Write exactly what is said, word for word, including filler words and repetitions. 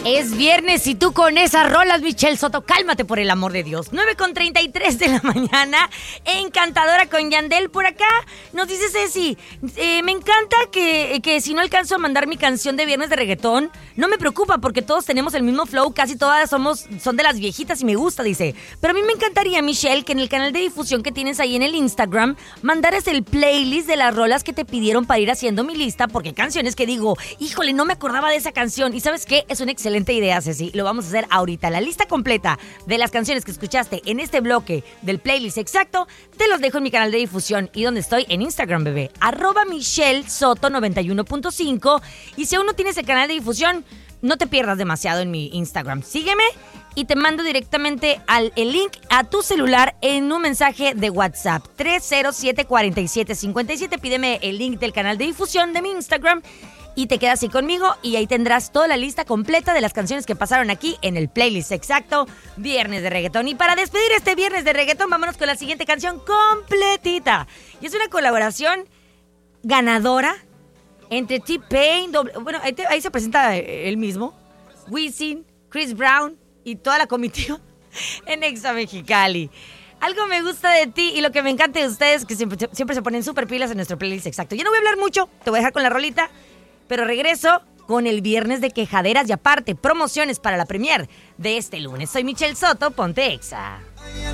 Es viernes y tú con esas rolas, Michelle Soto, cálmate por el amor de Dios. nueve con treinta y tres de la mañana, Encantadora con Yandel por acá. Nos dice Ceci, eh, me encanta que, que si no alcanzo a mandar mi canción de viernes de reggaetón, no me preocupa porque todos tenemos el mismo flow, casi todas somos son de las viejitas y me gusta, dice. Pero a mí me encantaría, Michelle, que en el canal de difusión que tienes ahí en el Instagram, mandaras el playlist de las rolas que te pidieron para ir haciendo mi lista, porque hay canciones que digo, híjole, no me acordaba de esa canción. ¿Y sabes qué? Es una excelente idea, Ceci. Lo vamos a hacer ahorita. La lista completa de las canciones que escuchaste en este bloque del playlist exacto, te los dejo en mi canal de difusión. ¿Y dónde estoy? En Instagram, bebé. Arroba Michelle Soto noventa y uno punto cinco. Y si aún no tienes el canal de difusión, no te pierdas demasiado en mi Instagram. Sígueme y te mando directamente al, el link a tu celular en un mensaje de WhatsApp. tres cero siete, cuatro siete, cinco siete. Pídeme el link del canal de difusión de mi Instagram y te quedas así conmigo y ahí tendrás toda la lista completa de las canciones que pasaron aquí en el playlist exacto Viernes de Reggaetón. Y para despedir este Viernes de Reggaetón, vámonos con la siguiente canción completita. Y es una colaboración ganadora entre T-Pain, doble, bueno, ahí, te, ahí se presenta él mismo, Wisin, Chris Brown y toda la comitiva en Exa Mexicali. Algo me gusta de ti y lo que me encanta de ustedes es que siempre, siempre se ponen súper pilas en nuestro playlist exacto. Yo no voy a hablar mucho, te voy a dejar con la rolita, pero regreso con el Viernes de Quejaderas y aparte promociones para la premier de este lunes. Soy Michelle Soto, ponte Exa.